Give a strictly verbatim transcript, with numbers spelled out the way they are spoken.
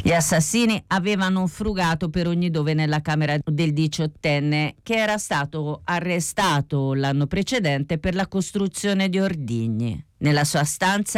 Gli assassini avevano frugato per ogni dove nella camera del diciottenne, che era stato arrestato l'anno precedente per la costruzione di ordigni. Nella sua stanza